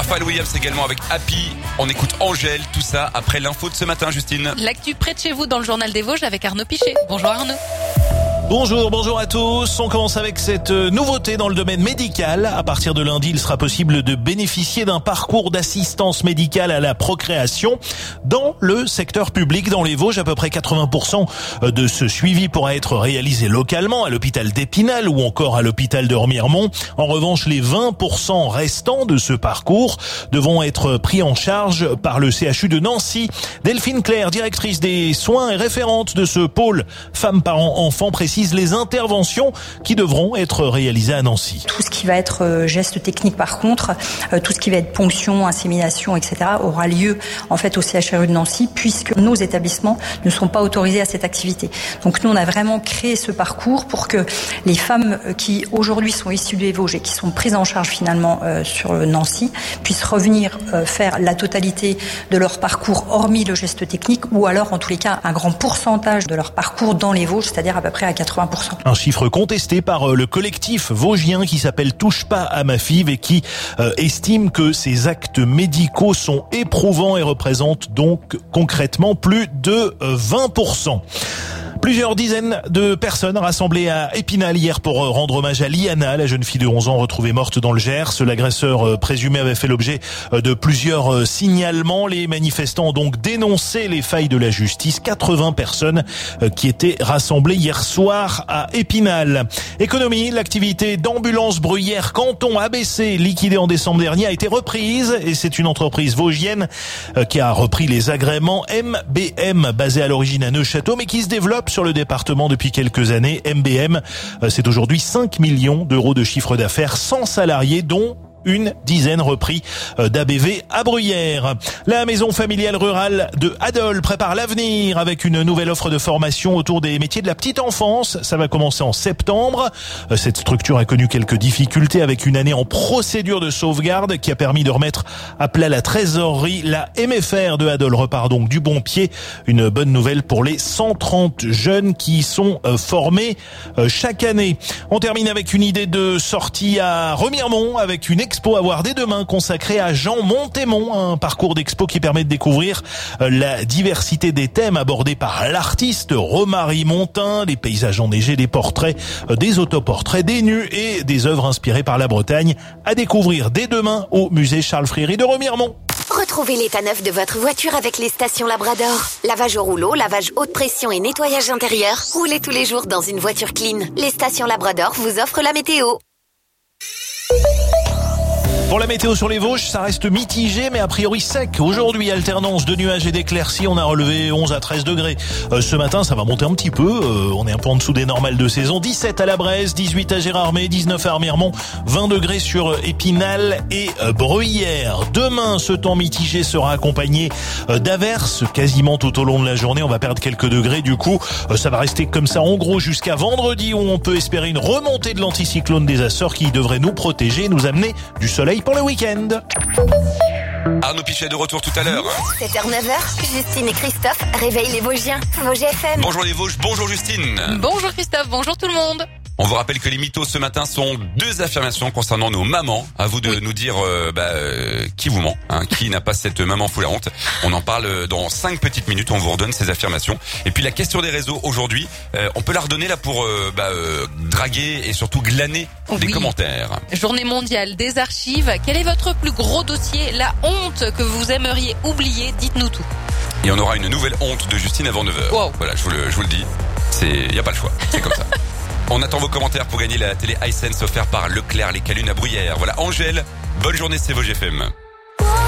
Pharrell Williams également avec Happy. On écoute Angèle, tout ça après l'info de ce matin, Justine. L'actu près de chez vous dans le journal des Vosges avec Arnaud Pichet. Bonjour Arnaud. Bonjour à tous. On commence avec cette nouveauté dans le domaine médical. À partir de lundi, il sera possible de bénéficier d'un parcours d'assistance médicale à la procréation dans le secteur public dans les Vosges. À peu près 80% de ce suivi pourra être réalisé localement à l'hôpital d'Épinal ou encore à l'hôpital de Remiremont. En revanche, les 20% restants de ce parcours devront être pris en charge par le CHU de Nancy. Delphine Claire, directrice des soins et référente de ce pôle femmes, parents, enfants, précise les interventions qui devront être réalisées à Nancy. Tout ce qui va être geste technique par contre, tout ce qui va être ponction, insémination, etc. aura lieu en fait au CHRU de Nancy puisque nos établissements ne sont pas autorisés à cette activité. Donc nous on a vraiment créé ce parcours pour que les femmes qui aujourd'hui sont issues des Vosges et qui sont prises en charge finalement sur Nancy puissent revenir faire la totalité de leur parcours hormis le geste technique ou alors en tous les cas un grand pourcentage de leur parcours dans les Vosges, c'est-à-dire à peu près à 80%. Un chiffre contesté par le collectif vosgien qui s'appelle Touche pas à ma FIV et qui estime que ces actes médicaux sont éprouvants et représentent donc concrètement plus de 20%. Plusieurs dizaines de personnes rassemblées à Épinal hier pour rendre hommage à Liana, la jeune fille de 11 ans retrouvée morte dans le Gers. L'agresseur présumé avait fait l'objet de plusieurs signalements. Les manifestants ont donc dénoncé les failles de la justice. 80 personnes qui étaient rassemblées hier soir à Épinal. Économie, l'activité d'ambulance Bruyères Canton ABC, liquidée en décembre dernier, a été reprise et c'est une entreprise vosgienne qui a repris les agréments MBM, basée à l'origine à Neuchâteau, mais qui se développe sur le département depuis quelques années. MBM, c'est aujourd'hui 5 millions d'euros de chiffre d'affaires, 100 salariés, dont une dizaine repris d'ABV à Bruyères. La maison familiale rurale de Adol prépare l'avenir avec une nouvelle offre de formation autour des métiers de la petite enfance. Ça va commencer en septembre. Cette structure a connu quelques difficultés avec une année en procédure de sauvegarde qui a permis de remettre à plat la trésorerie. La MFR de Adol repart donc du bon pied. Une bonne nouvelle pour les 130 jeunes qui y sont formés chaque année. On termine avec une idée de sortie à Remiremont avec une expo à voir dès demain consacrée à Jean Montémont, un parcours d'expo qui permet de découvrir la diversité des thèmes abordés par l'artiste Romary Montin, des paysages enneigés, des portraits, des autoportraits, des nus et des œuvres inspirées par la Bretagne à découvrir dès demain au musée Charles Fréry de Remiremont. Retrouvez l'état neuf de votre voiture avec les stations Labrador. Lavage au rouleau, lavage haute pression et nettoyage intérieur. Roulez tous les jours dans une voiture clean. Les stations Labrador vous offrent la météo. Pour la météo sur les Vosges, ça reste mitigé, mais a priori sec. Aujourd'hui, alternance de nuages et d'éclaircies. On a relevé 11 à 13 degrés. Ce matin, ça va monter un petit peu. On est un peu en dessous des normales de saison. 17 à la Bresse, 18 à Gérardmer, 19 à Remiremont, 20 degrés sur Épinal et Bruyères. Demain, ce temps mitigé sera accompagné d'averses quasiment tout au long de la journée. On va perdre quelques degrés. Du coup, ça va rester comme ça en gros jusqu'à vendredi où on peut espérer une remontée de l'anticyclone des Açores qui devrait nous protéger et nous amener du soleil pour le week-end. Arnaud Pichet de retour tout à l'heure. 7h, 9h, Justine et Christophe réveillent les Vosgiens. Vosges FM. Bonjour les Vosges, bonjour Justine. Bonjour Christophe, bonjour tout le monde. On vous rappelle que les mythos ce matin sont 2 affirmations concernant nos mamans. À vous de nous dire qui vous ment, qui n'a pas cette maman fou la honte. On en parle dans 5 petites minutes, on vous redonne ces affirmations. Et puis la question des réseaux aujourd'hui, on peut la redonner là pour draguer et surtout glaner des commentaires. Journée mondiale des archives. Quel est votre plus gros dossier, la honte que vous aimeriez oublier? Dites-nous tout. Et on aura une nouvelle honte de Justine avant 9h. Wow. Voilà, je vous le dis. Il y a pas le choix. C'est comme ça. On attend vos commentaires pour gagner la télé iSense offerte par Leclerc Les Calunes à Bruyères. Voilà, Angèle, bonne journée, c'est Vosges FM.